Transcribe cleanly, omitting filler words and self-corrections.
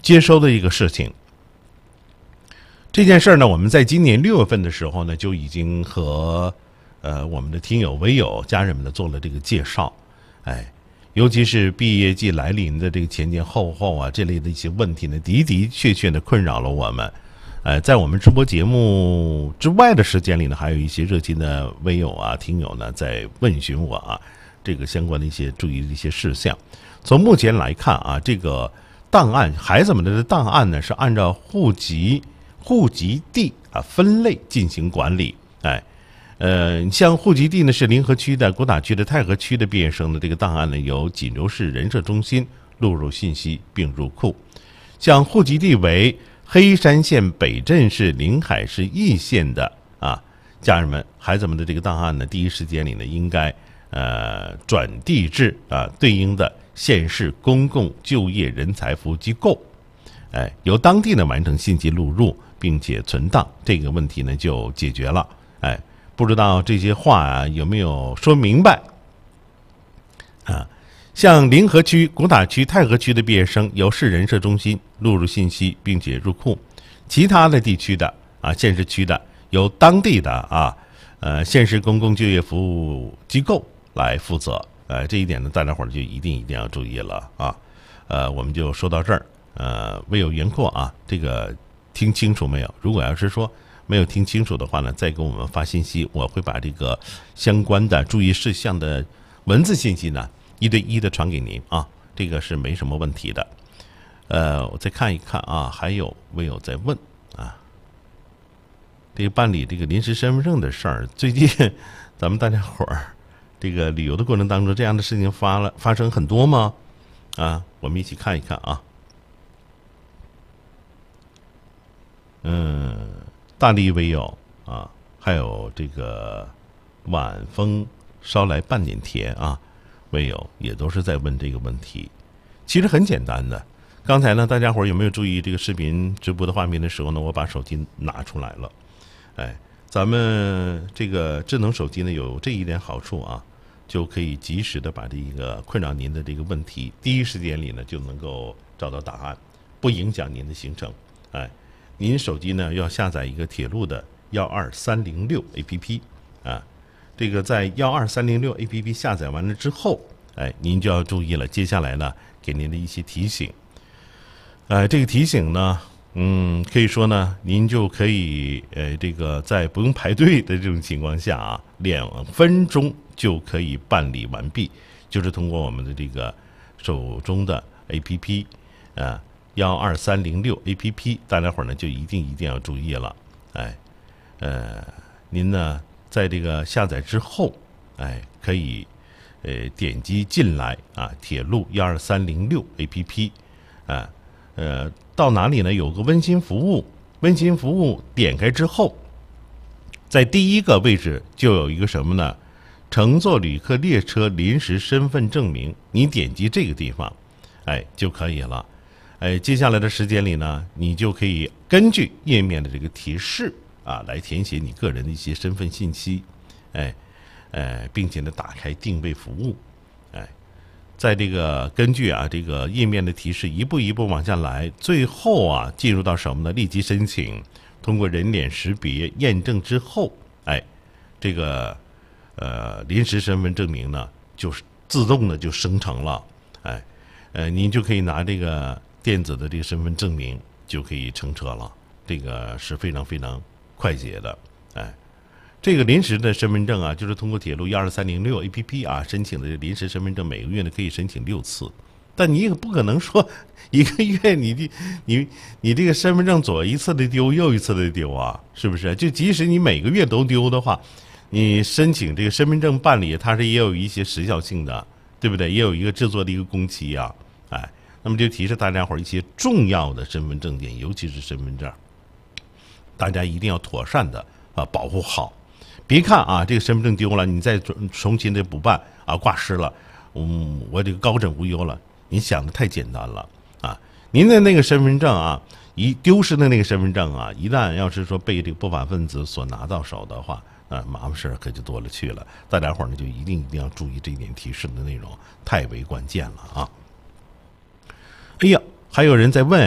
接收的一个事情。这件事呢，我们在今年6月份的时候呢，就已经和我们的听友、微友、家人们呢做了这个介绍。尤其是毕业季来临的这个前前后后啊，这类的一些问题呢，的的确确的困扰了我们。在我们直播节目之外的时间里呢，还有一些热心的微友啊、听友呢，在问询我啊，这个相关的一些注意的一些事项。从目前来看啊，这个档案，孩子们的档案呢，是按照户籍地啊分类进行管理。像户籍地呢是临河区的、古打区的、太和区的毕业生的这个档案呢，由锦州市人社中心录入信息并入库。像户籍地为黑山县北镇市临海市义县的家人们、孩子们的这个档案呢，第一时间里呢应该转递至对应的县市公共就业人才服务机构，由当地呢完成信息录入并且存档，这个问题呢就解决了。不知道这些话有没有说明白像临河区、古打区、太和区的毕业生由市人社中心录入信息并且入库，其他的地区的县市区的由当地的县市公共就业服务机构来负责。这一点呢，大家伙儿就一定要注意了我们就说到这儿。未有言过这个听清楚没有？如果要是说没有听清楚的话呢，再给我们发信息，我会把这个相关的注意事项的文字信息呢一对一的传给您这个是没什么问题的。我再看一看还有没有在问这个办理这个临时身份证的事儿，最近咱们大家伙儿这个旅游的过程当中，这样的事情发生很多吗？我们一起看一看大力微友还有这个晚风捎来半点甜微友也都是在问这个问题。其实很简单的，刚才呢大家伙有没有注意这个视频直播的画面的时候呢，我把手机拿出来了。咱们这个智能手机呢有这一点好处就可以及时的把这个困扰您的这个问题第一时间里呢就能够找到答案，不影响您的行程。您手机呢要下载一个铁路的12306 APP 这个在12306 APP 下载完了之后，您就要注意了。接下来呢，给您的一些提醒，这个提醒呢，可以说呢，您就可以这个在不用排队的这种情况下2分钟就可以办理完毕，就是通过我们的这个手中的 APP 12306 APP， 大家伙呢就一定要注意了。您呢在这个下载之后，可以点击进来铁路12306 APP， 到哪里呢？有个温馨服务，温馨服务点开之后，在第一个位置就有一个什么呢？乘坐旅客列车临时身份证明，你点击这个地方，就可以了。接下来的时间里呢，你就可以根据页面的这个提示来填写你个人的一些身份信息，并且呢打开定位服务，在这个根据这个页面的提示一步一步往下来，最后进入到什么呢？立即申请，通过人脸识别验证之后，这个临时身份证明呢就是自动的就生成了，您就可以拿这个电子的这个身份证明就可以乘车了，这个是非常非常快捷的。这个临时的身份证就是通过铁路12306 APP 申请的临时身份证，每个月呢可以申请6次，但你也不可能说一个月你这个身份证左一次的丢右一次的丢是不是？就即使你每个月都丢的话，你申请这个身份证办理，它是也有一些时效性的，对不对？也有一个制作的一个工期那么就提示大家伙一些重要的身份证件，尤其是身份证，大家一定要妥善的保护好。别看这个身份证丢了，你再重新的补办挂失了，我这个高枕无忧了。你想的太简单了您的那个身份证一丢失的那个身份证一旦要是说被这个不法分子所拿到手的话，麻烦事可就多了去了。大家伙呢就一定要注意这一点提示的内容，太为关键了哎呀，还有人在问